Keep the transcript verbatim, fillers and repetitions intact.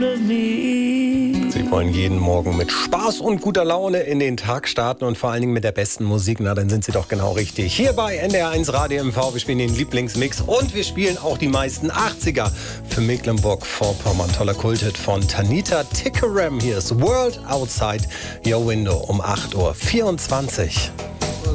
Sie wollen jeden Morgen mit Spaß und guter Laune in den Tag starten und vor allen Dingen mit der besten Musik. Na, dann sind Sie doch genau richtig. Hier bei N D R eins Radio M V. Wir spielen den Lieblingsmix und wir spielen auch die meisten achtziger für Mecklenburg-Vorpommern. Toller Kulthit von Tanita Tikaram. Hier ist World Outside Your Window um acht Uhr vierundzwanzig.